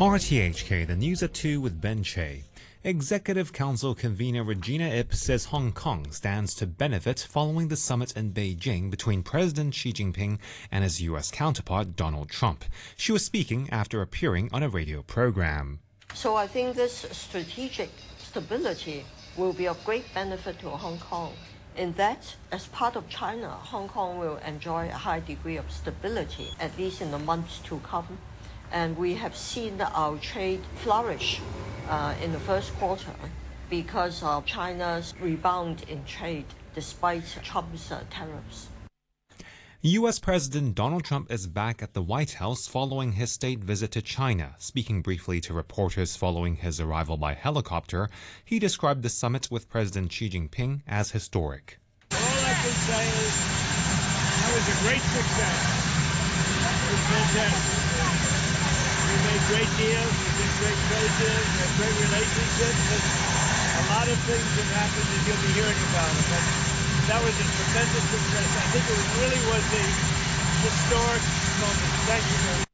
RTHK, the news at 2 with Ben Che. Executive Council convener Regina Ip says Hong Kong stands to benefit following the summit in Beijing between President Xi Jinping and his U.S. counterpart Donald Trump. She was speaking after appearing on a radio program. So I think this strategic stability will be of great benefit to Hong Kong. In that, as part of China, Hong Kong will enjoy a high degree of stability, at least in the months to come. And we have seen our trade flourish in the first quarter because of China's rebound in trade despite Trump's tariffs. U.S. President Donald Trump is back at the White House following his state visit to China. Speaking briefly to reporters following his arrival by helicopter, he described the summit with President Xi Jinping as historic. All I can say is that was a great success. It was fantastic. We made great deals, we did great trade deals, we had great relationships, and a lot of things have happened that you'll be hearing about it. But that was a tremendous success. I think it really was a historic moment. Thank you very much.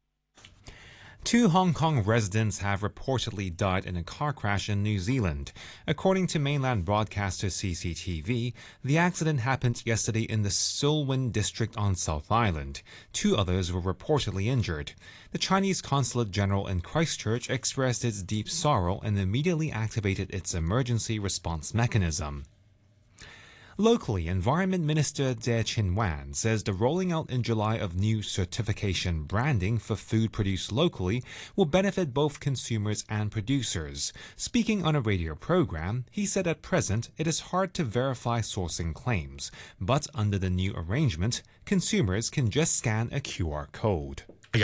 2 Hong Kong residents have reportedly died in a car crash in New Zealand. According to mainland broadcaster CCTV, the accident happened yesterday in the Selwyn district on South Island. 2 others were reportedly injured. The Chinese Consulate General in Christchurch expressed its deep sorrow and immediately activated its emergency response mechanism. Locally, Environment Minister Tse Chin-wan says the rolling out in July of new certification branding for food produced locally will benefit both consumers and producers. Speaking on a radio program, he said at present it is hard to verify sourcing claims, but under the new arrangement, consumers can just scan a QR code.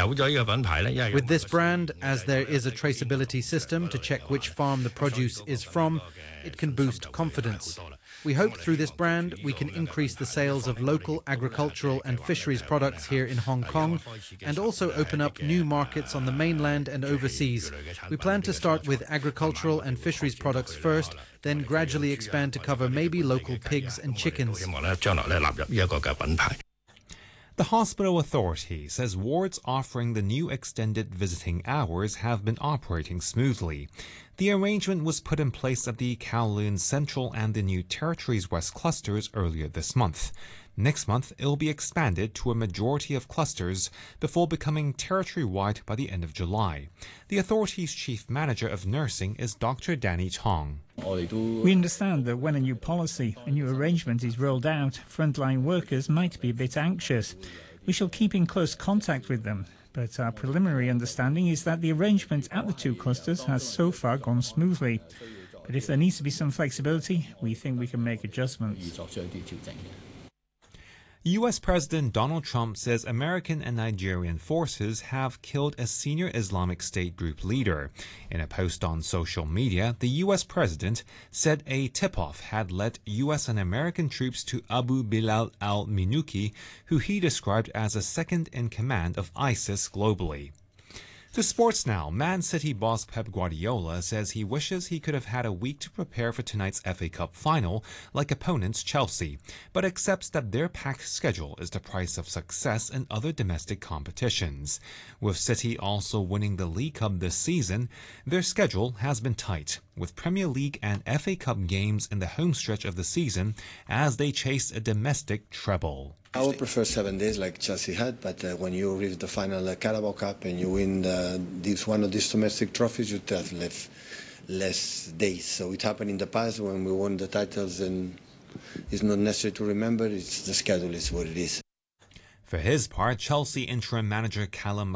With this brand, as there is a traceability system to check which farm the produce is from, it can boost confidence. We hope through this brand we can increase the sales of local agricultural and fisheries products here in Hong Kong and also open up new markets on the mainland and overseas. We plan to start with agricultural and fisheries products first, then gradually expand to cover maybe local pigs and chickens. The hospital authority says wards offering the new extended visiting hours have been operating smoothly. The arrangement was put in place at the Kowloon Central and the New Territories West clusters earlier this month. Next month, it will be expanded to a majority of clusters before becoming territory-wide by the end of July. The authority's chief manager of nursing is Dr. Danny Tong. We understand that when a new policy, a new arrangement is rolled out, frontline workers might be a bit anxious. We shall keep in close contact with them, but our preliminary understanding is that the arrangement at the 2 clusters has so far gone smoothly. But if there needs to be some flexibility, we think we can make adjustments. U.S. President Donald Trump says American and Nigerian forces have killed a senior Islamic State group leader. In a post on social media, the U.S. president said a tip-off had led U.S. and American troops to Abu Bilal al-Minuki, who he described as a second-in-command of ISIS globally. To sports now, Man City boss Pep Guardiola says he wishes he could have had a week to prepare for tonight's FA Cup final like opponents Chelsea, but accepts that their packed schedule is the price of success in other domestic competitions. With City also winning the League Cup this season, their schedule has been tight, with Premier League and FA Cup games in the home stretch of the season as they chase a domestic treble. I would prefer 7 days like Chelsea had, but when you reach the final Carabao Cup and you win one of these domestic trophies, you have less days. So it happened in the past when we won the titles, and it's not necessary to remember. The schedule is what it is. For his part, Chelsea interim manager Callum